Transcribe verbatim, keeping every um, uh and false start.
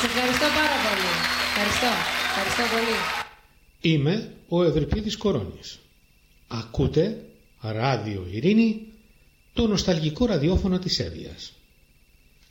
Σας ευχαριστώ πάρα πολύ. Ευχαριστώ. Ευχαριστώ πολύ. Είμαι ο Ευρυπίδης Κορώνης. Ακούτε Ράδιο Ειρήνη, το νοσταλγικό ραδιόφωνο της Εύβοιας.